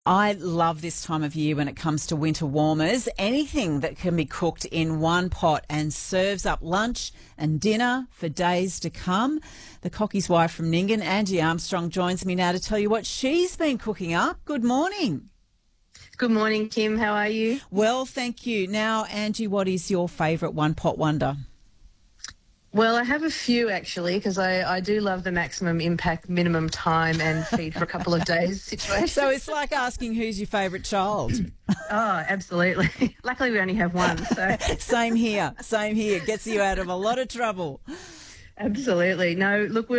I love this time of year when it comes to winter warmers. Anything that can be cooked in one pot and serves up lunch and dinner for days to come. The cockie's wife from Nyngan, Angie Armstrong, joins me now to tell you what she's been cooking up. Good morning. Good morning, Kim. How are you? Well, thank you. Now, Angie, what is your favourite one-pot wonder? Well, I have a few actually, because I do love the maximum impact, minimum time and feed for a couple of days situation. So it's like asking who's your favourite child. Oh, absolutely. Luckily, we only have one. So Same here. Same here. Gets you out of a lot of trouble. absolutely. No, look,